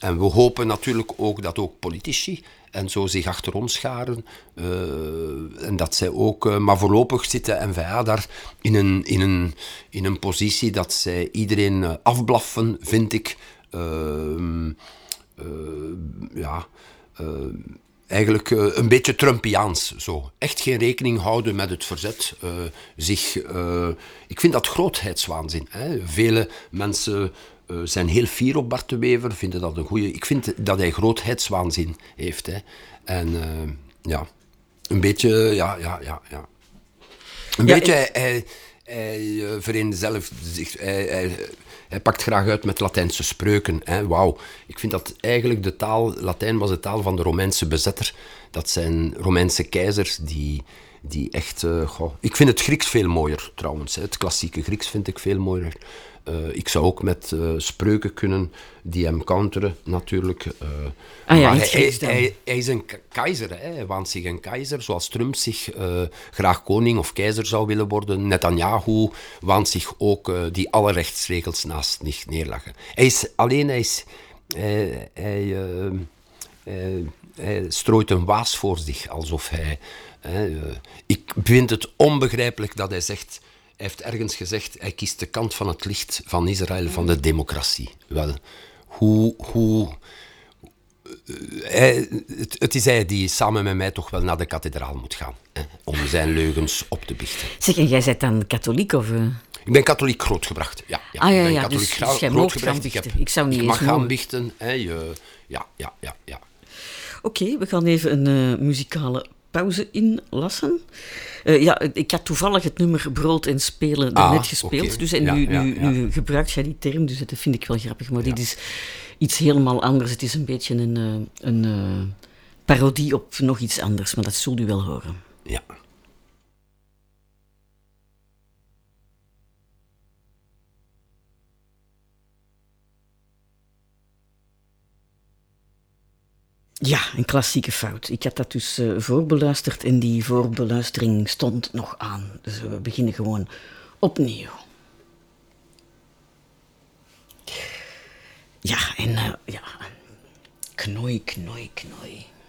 En we hopen natuurlijk ook dat ook politici en zo zich achter ons scharen. En dat zij ook... maar voorlopig zit de N-VA daar in een positie dat zij iedereen afblaffen, vind ik. Eigenlijk een beetje Trumpiaans. Zo. Echt geen rekening houden met het verzet. Ik vind dat grootheidswaanzin. Hè. Vele mensen zijn heel fier op Bart de Wever, vinden dat een goeie. Ik vind dat hij grootheidswaanzin heeft. Hè. En een beetje, Een beetje, hij vereenzelvigt zich. Hij pakt graag uit met Latijnse spreuken. Hè. Wauw. Ik vind dat eigenlijk Latijn was de taal van de Romeinse bezetter. Dat zijn Romeinse keizers die echt... Ik vind het Grieks veel mooier, trouwens. Hè. Het klassieke Grieks vind ik veel mooier. Ik zou ook met spreuken kunnen die hem counteren, natuurlijk. Maar hij is een keizer. Hè. Hij waant zich een keizer, zoals Trump zich graag koning of keizer zou willen worden. Netanyahu waant zich ook die alle rechtsregels naast zich neerleggen. Hij strooit een waas voor zich, alsof hij... ik vind het onbegrijpelijk dat hij zegt... Hij heeft ergens gezegd, hij kiest de kant van het licht van Israël, van de democratie. Wel, het is hij die samen met mij toch wel naar de kathedraal moet gaan, hè, om zijn leugens op te biechten. Zeg, en jij bent dan katholiek, of... Ik ben katholiek grootgebracht, ja. Ik ben katholiek dus jij mag gaan biechten. Ik mag gaan biechten, hè, ja. Oké, we gaan even een muzikale pauze inlassen. Ik had toevallig het nummer Brood en Spelen net gespeeld. Okay. Dus, en nu gebruikt jij die term, dus dat vind ik wel grappig. Maar dit is iets helemaal anders. Het is een beetje een parodie op nog iets anders, maar dat zult u wel horen. Ja. Ja, een klassieke fout. Ik had dat dus voorbeluisterd en die voorbeluistering stond nog aan. Dus we beginnen gewoon opnieuw. Ja, en knoi, knoi, knoi.